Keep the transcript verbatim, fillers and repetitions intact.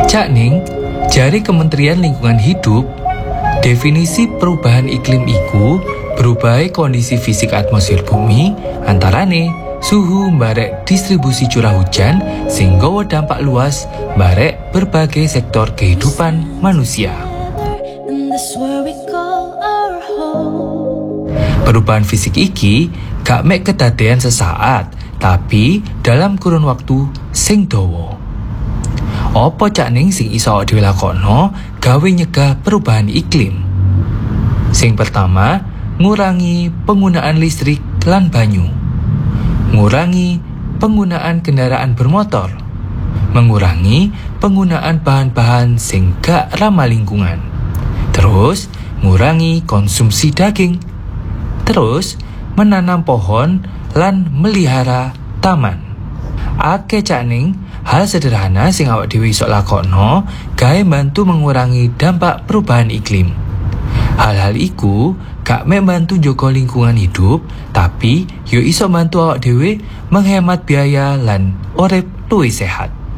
Cak Ning, jari Kementerian Lingkungan Hidup, definisi perubahan iklim iku berubah kondisi fisik atmosfer bumi antarane suhu mbarek distribusi curah hujan sing nggawa dampak luas mbarek berbagai sektor kehidupan manusia. Perubahan fisik iki gak mek kedadean sesaat, tapi dalam kurun waktu sing dawa. Apa Cak Ning sing iso dhewe lakokno gawe nyegah perubahan iklim? Sing pertama, ngurangi penggunaan listrik lan banyu. Ngurangi penggunaan kendaraan bermotor. Mengurangi penggunaan bahan-bahan sing gak ramah lingkungan. Terus, ngurangi konsumsi daging. Terus, menanam pohon lan melihara taman. Ake Cak Ning, hal sederhana sing awak dhewe iso lakokno gawe bantu mengurangi dampak perubahan iklim. Hal-hal iku gak mek bantu njaga lingkungan hidup, tapi yo iso bantu awak dhewe menghemat biaya lan urip luwih sehat.